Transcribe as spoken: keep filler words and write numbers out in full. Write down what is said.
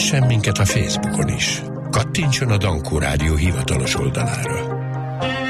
Keressen minket a Facebookon is. Kattintson a Dankó Rádió hivatalos oldalára.